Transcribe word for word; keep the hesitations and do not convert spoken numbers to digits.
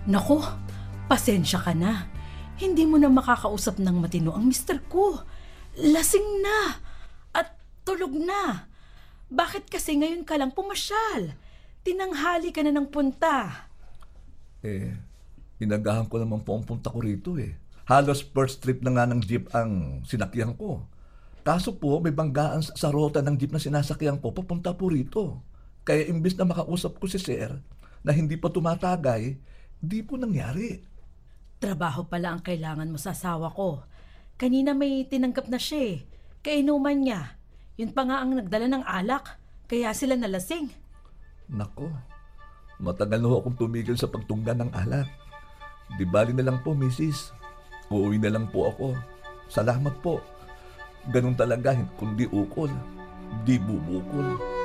Nako, pasensya ka na. Hindi mo na makakausap ng matino ang mister ko. Lasing na at tulog na. Bakit kasi ngayon ka lang pumasyal? Tinanghali ka na ng punta. Eh, inagahan ko naman po ang punta ko rito eh. Halos first trip na nga ng jeep ang sinakyan ko. Kaso po, may banggaan sa sa rota ng jeep na sinasakyan ko papunta po rito. Kaya imbis na makausap ko si Sir na hindi pa tumatagay, di po nangyari. Trabaho pala ang kailangan mo sa asawa ko. Kanina may tinanggap na siya eh. Kainuman niya. Yun pa nga ang nagdala ng alak. Kaya sila nalasing. Nako, matagal na ho akong tumigil sa pagtungga ng alak. Di bali na lang po, misis. Uuwi na lang po ako. Salamat po. Ganun talaga, kundi ukol, di bubukol.